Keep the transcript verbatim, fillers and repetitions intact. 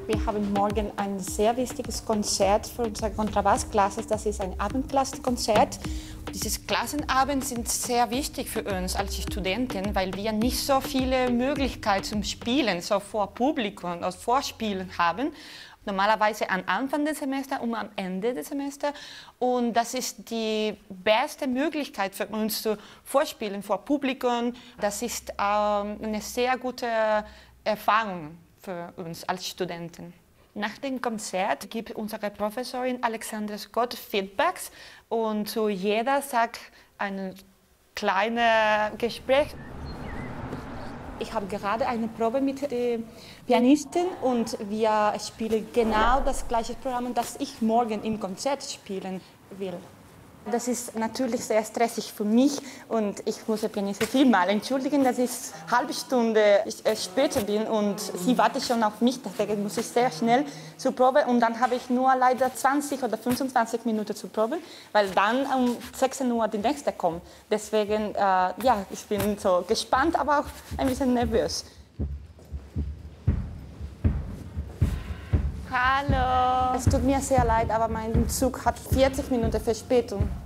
Wir haben morgen ein sehr wichtiges Konzert für unsere Kontrabassklasse. Das ist ein Abendklassenkonzert. Diese Klassenabende sind sehr wichtig für uns als Studenten, weil wir nicht so viele Möglichkeiten zum Spielen, so vor Publikum, als Vorspielen haben. Normalerweise am Anfang des Semesters und am Ende des Semesters. Und das ist die beste Möglichkeit für uns zu vorspielen vor Publikum. Das ist ähm, eine sehr gute Erfahrung für uns als Studenten. Nach dem Konzert gibt unsere Professorin Alexandra Scott Feedbacks und zu jeder sagt ein kleines Gespräch. Ich habe gerade eine Probe mit der Pianistin und wir spielen genau das gleiche Programm, das ich morgen im Konzert spielen will. Das ist natürlich sehr stressig für mich und ich muss der Pianistin vielmal entschuldigen, dass ich eine halbe Stunde später bin und sie wartet schon auf mich, deswegen muss ich sehr schnell zur Probe und dann habe ich nur leider zwanzig oder fünfundzwanzig Minuten zur Probe, weil dann um sechzehn Uhr die nächste kommt. Deswegen, äh, ja, ich bin so gespannt, aber auch ein bisschen nervös. Hallo. Es tut mir sehr leid, aber mein Zug hat vierzig Minuten Verspätung.